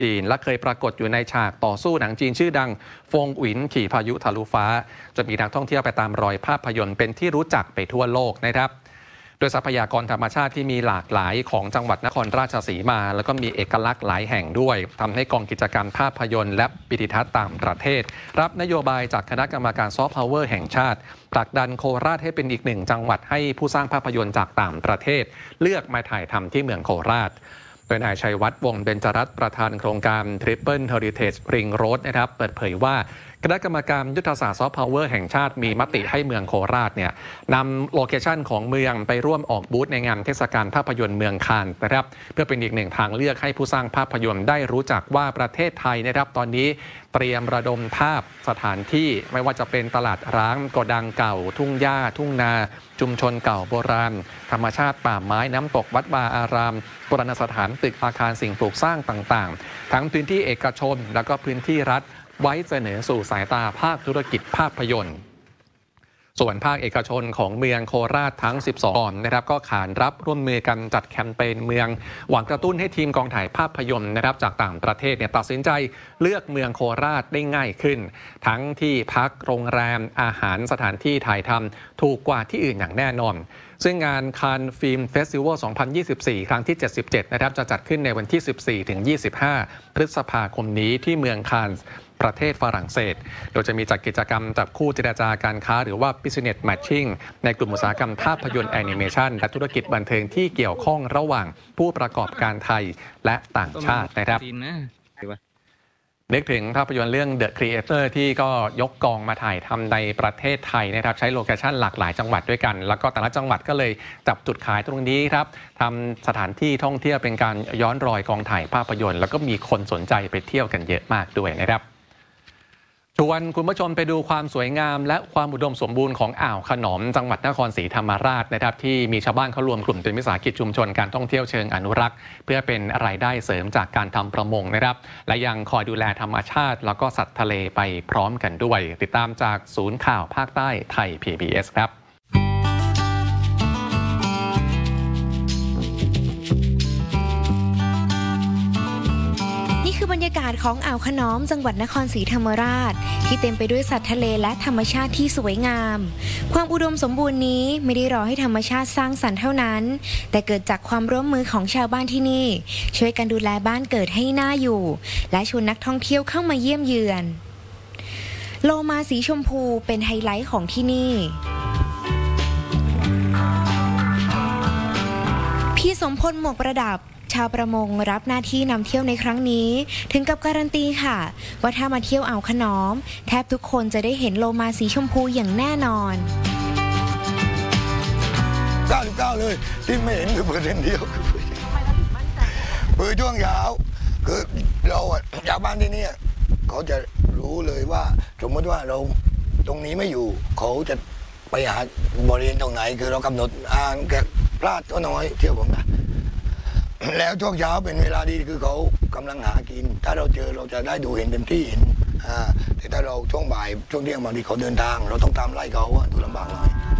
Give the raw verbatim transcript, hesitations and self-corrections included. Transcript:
จีนและเคยปรากฏอยู่ในฉากต่อสู้หนังจีนชื่อดังฟงหวินขี่พายุทะลุฟ้าจะมีนักท่องเที่ยวไปตามรอยภาพยนตร์เป็นที่รู้จักไปทั่วโลกนะครับโดยทรัพยากรธรรมชาติที่มีหลากหลายของจังหวัดนครราชสีมาแล้วก็มีเอกลักษณ์หลายแห่งด้วยทำให้กองกิจกรรมภาพยนตร์และวิดิทัศน์ต่างประเทศรับนโยบายจากคณะกรรมการซอฟต์พาวเวอร์แห่งชาติผลักดันโคราชให้เป็นอีกหนึ่งจังหวัดให้ผู้สร้างภาพยนตร์จากต่างประเทศเลือกมาถ่ายทำที่เมืองโคราชโดยนายชัยวัฒน์วงศ์เบญจรัตน์ประธานโครงการ Triple Heritage Ring Road นะครับเปิดเผยว่าคณะกรรมการยุทธศาสตร์ซอฟต์พาวเวอร์แห่งชาติมีมติให้เมืองโคราชเนี่ยนำโลเคชันของเมืองไปร่วมออกบูธในงานเทศกาลภาพยนตร์เมืองคานส์นะครับเพื่อเป็นอีกหนึ่งทางเลือกให้ผู้สร้างภาพยนตร์ได้รู้จักว่าประเทศไทยนะครับตอนนี้เตรียมระดมภาพสถานที่ไม่ว่าจะเป็นตลาดร้างโกดังเก่าทุ่งหญ้าทุ่งนาชุมชนเก่าโบราณธรรมชาติป่าไม้น้ำตกวัดวาอารามโบราณสถานตึกอาคารสิ่งปลูกสร้างต่างๆทั้งพื้นที่เอกชนแล้วก็พื้นที่รัฐไว้เสนอสู่สายตาภาคธุรกิจภาพยนตร์ส่วนภาคเอกชนของเมืองโคราชทั้งสิบสองนะครับก็ขานรับร่วมมือกันจัดแคมเปญเมืองหวังกระตุ้นให้ทีมกองถ่ายภาพยนตร์นะครับจากต่างประเทศเนี่ยตัดสินใจเลือกเมืองโคราชได้ง่ายขึ้นทั้งที่พักโรงแรมอาหารสถานที่ถ่ายทำถูกกว่าที่อื่นอย่างแน่นอนซึ่งงานคานฟิล์มเฟสติวัล สองพันยี่สิบสี่ ครั้งที่ เจ็ดสิบเจ็ด นะครับจะจัดขึ้นในวันที่ สิบสี่ถึงยี่สิบห้า พฤษภาคมนี้ที่เมืองคานส์ประเทศฝรั่งเศสโดยจะมีจัดกิจกรรมจับคู่เจรจาการค้าหรือว่า Business Matching ในกลุ่มอุตสาหกรรมภาพยนตร์แอนิเมชันและธุรกิจบันเทิงที่เกี่ยวข้องระหว่างผู้ประกอบการไทยและต่างชาตินะครับนึกถึงภาพยนตร์เรื่อง The Creator ที่ก็ยกกองมาถ่ายทำในประเทศไทยนะครับใช้โลเคชั่นหลากหลายจังหวัดด้วยกันแล้วก็แต่ละจังหวัดก็เลยจับจุดขายตรงนี้ครับทำสถานที่ท่องเที่ยวเป็นการย้อนรอยกองถ่ายภาพยนตร์แล้วก็มีคนสนใจไปเที่ยวกันเยอะมากด้วยนะครับชวนคุณผู้ชมไปดูความสวยงามและความอุดมสมบูรณ์ของอ่าวขนอมจังหวัดนครศรีธรรมราชนะครับที่มีชาวบ้านเขารวมกลุ่มเป็นวิสาหกิจชุมชนการท่องเที่ยวเชิงอนุรักษ์เพื่อเป็นรายได้เสริมจากการทำประมงนะครับและยังคอยดูแลธรรมชาติแล้วก็สัตว์ทะเลไปพร้อมกันด้วยติดตามจากศูนย์ข่าวภาคใต้ไทย พี บี เอส ครับคือบรรยากาศของอ่าวขนอมจังหวัดนครศรีธรรมราชที่เต็มไปด้วยสัตว์ทะเลและธรรมชาติที่สวยงามความอุดมสมบูรณ์นี้ไม่ได้รอให้ธรรมชาติสร้างสรรค์เท่านั้นแต่เกิดจากความร่วมมือของชาวบ้านที่นี่ช่วยกันดูแลบ้านเกิดให้น่าอยู่และชวนนักท่องเที่ยวเข้ามาเยี่ยมเยือนโลมาสีชมพูเป็นไฮไลท์ของที่นี่พี่สมพลหมวกประดับชาวประมงรับหน้าที่นำเที่ยวในครั้งนี้ถึงกับการันตีค่ะว่าถ้ามาเที่ยวอ่าวขนอมแทบทุกคนจะได้เห็นโลมาสีชมพูอย่างแน่นอนเก้าสิบเก้าเลยที่ไม่เห็นคือเปอร์เซ็นต์เดียวคือช่วงเช้าคือเราอะชาวบ้านที่นี่เขาจะรู้เลยว่าสมมติว่าเราตรงนี้ไม่อยู่เขาจะไปหาบริเวณตรงไหนคือเรากำหนดอ่านแกพลาดก็น้อยเที่ยวผมนะแล้วช่วงเช้าเป็นเวลาดีคือเขากำลังหากินถ้าเราเจอเราจะได้ดูเห็นเต็มที่เห็นอ่าแต่ถ้าเราช่วงบ่ายช่วงเที่ยงบางทีเขาเดินทางเราต้องตามไล่เขาดูลำบากหน่อย